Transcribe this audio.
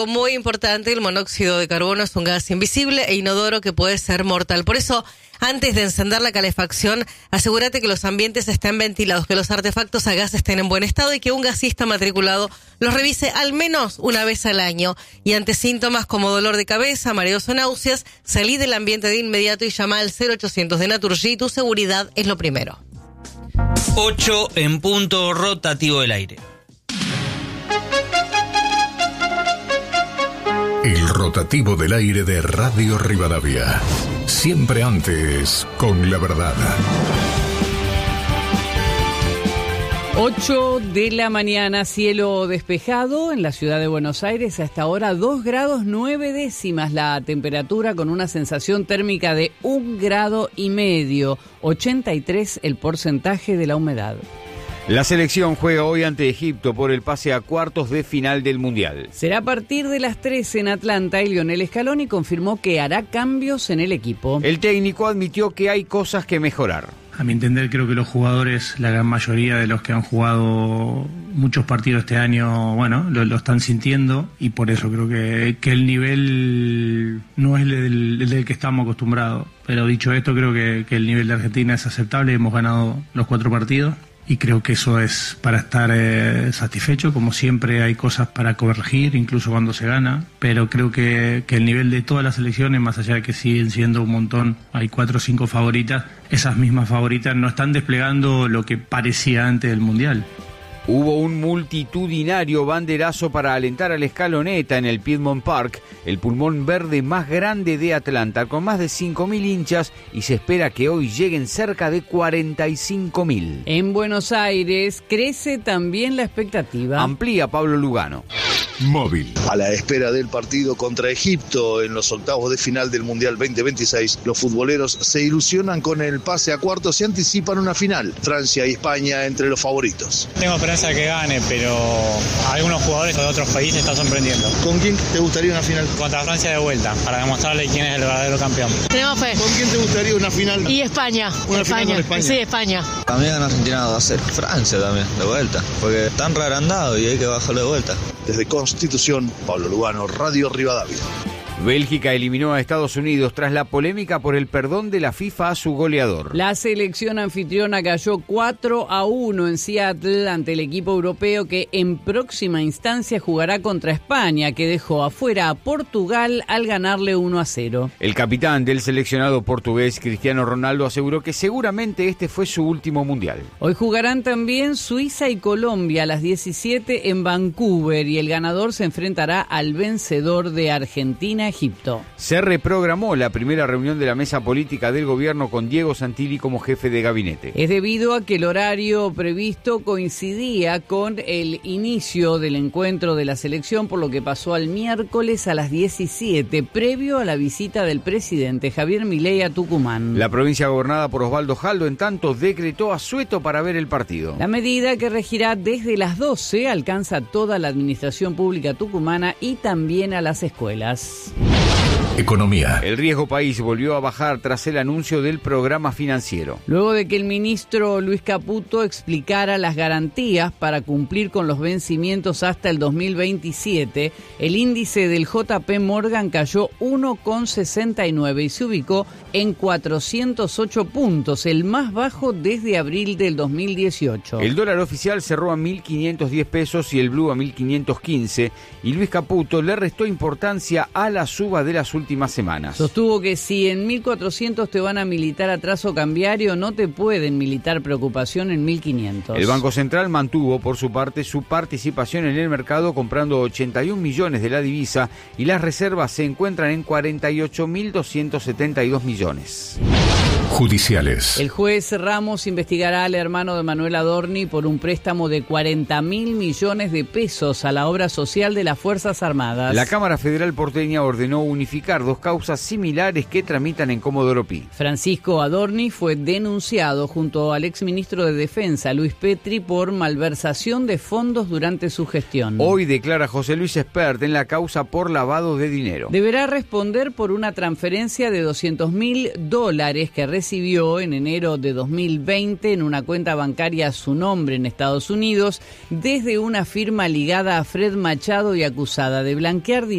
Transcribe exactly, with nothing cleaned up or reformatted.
Muy importante, el monóxido de carbono es un gas invisible e inodoro que puede ser mortal. Por eso, antes de encender la calefacción, asegúrate que los ambientes estén ventilados, que los artefactos a gas estén en buen estado y que un gasista matriculado los revise al menos una vez al año. Y ante síntomas como dolor de cabeza, mareos o náuseas, salí del ambiente de inmediato y llama al cero ochocientos de Naturgy. Tu seguridad es lo primero. ocho en punto, rotativo del aire. El rotativo del aire de Radio Rivadavia. Siempre antes, con la verdad. ocho de la mañana, cielo despejado en la ciudad de Buenos Aires. Hasta ahora dos grados nueve décimas la temperatura, con una sensación térmica de un grado y medio. ochenta y tres el porcentaje de la humedad. La selección juega hoy ante Egipto por el pase a cuartos de final del Mundial. Será a partir de las tres en Atlanta y Lionel Scaloni confirmó que hará cambios en el equipo. El técnico admitió que hay cosas que mejorar. A mi entender, creo que los jugadores, la gran mayoría de los que han jugado muchos partidos este año, bueno, lo, lo están sintiendo, y por eso creo que, que el nivel no es el del, el del que estamos acostumbrados. Pero dicho esto, creo que, que el nivel de Argentina es aceptable. Hemos ganado los cuatro partidos. Y creo que eso es para estar eh, satisfecho. Como siempre hay cosas para corregir, incluso cuando se gana, pero creo que, que el nivel de todas las selecciones, más allá de que siguen siendo un montón, hay cuatro o cinco favoritas, esas mismas favoritas no están desplegando lo que parecía antes del Mundial. Hubo un multitudinario banderazo para alentar al Escaloneta en el Piedmont Park, el pulmón verde más grande de Atlanta, con más de cinco mil hinchas, y se espera que hoy lleguen cerca de cuarenta y cinco mil. En Buenos Aires crece también la expectativa. Amplía Pablo Lugano. Móvil. A la espera del partido contra Egipto en los octavos de final del Mundial veinte veintiséis, los futboleros se ilusionan con el pase a cuartos y anticipan una final. Francia y España entre los favoritos. Tengo esperanza de que gane, pero algunos jugadores de otros países están sorprendiendo. ¿Con quién te gustaría una final? Contra Francia de vuelta, para demostrarle quién es el verdadero campeón. Tenemos fe. ¿Con quién te gustaría una final? Y España. ¿Una España. final con España? Sí, España. También en Argentina va a ser Francia también, de vuelta, porque están reagrandados y hay que bajarlo de vuelta. Desde Constitución, Pablo Lugano, Radio Rivadavia. Bélgica eliminó a Estados Unidos tras la polémica por el perdón de la FIFA a su goleador. La selección anfitriona cayó cuatro a uno en Seattle ante el equipo europeo, que en próxima instancia jugará contra España, que dejó afuera a Portugal al ganarle uno a cero. El capitán del seleccionado portugués, Cristiano Ronaldo, aseguró que seguramente este fue su último mundial. Hoy jugarán también Suiza y Colombia a las diecisiete en Vancouver, y el ganador se enfrentará al vencedor de Argentina Egipto. Se reprogramó la primera reunión de la mesa política del gobierno con Diego Santilli como jefe de gabinete. Es debido a que el horario previsto coincidía con el inicio del encuentro de la selección, por lo que pasó al miércoles a las diecisiete, previo a la visita del presidente Javier Milei a Tucumán. La provincia gobernada por Osvaldo Jaldo, en tanto, decretó asueto para ver el partido. La medida, que regirá desde las doce, alcanza a toda la administración pública tucumana y también a las escuelas. Economía. El riesgo país volvió a bajar tras el anuncio del programa financiero. Luego de que el ministro Luis Caputo explicara las garantías para cumplir con los vencimientos hasta el dos mil veintisiete, el índice del J P Morgan cayó uno coma sesenta y nueve y se ubicó en cuatrocientos ocho puntos, el más bajo desde abril del dos mil dieciocho. El dólar oficial cerró a mil quinientos diez pesos y el blue a mil quinientos quince, y Luis Caputo le restó importancia a la suba de las últimas semanas. Sostuvo que si en mil cuatrocientos te van a militar atraso cambiario, no te pueden militar preocupación en mil quinientos. El Banco Central mantuvo, por su parte, su participación en el mercado, comprando ochenta y un millones de la divisa, y las reservas se encuentran en cuarenta y ocho mil doscientos setenta y dos millones. Judiciales. El juez Ramos investigará al hermano de Manuel Adorni por un préstamo de cuarenta mil millones de pesos a la obra social de las Fuerzas Armadas. La Cámara Federal porteña ordenó unificar unificar dos causas similares que tramitan en Comodoro Pi. Francisco Adorni fue denunciado junto al exministro de Defensa, Luis Petri, por malversación de fondos durante su gestión. Hoy declara José Luis Espert en la causa por lavado de dinero. Deberá responder por una transferencia de doscientos mil dólares que recibió en enero de dos mil veinte en una cuenta bancaria a su nombre en Estados Unidos desde una firma ligada a Fred Machado y acusada de blanquear dinero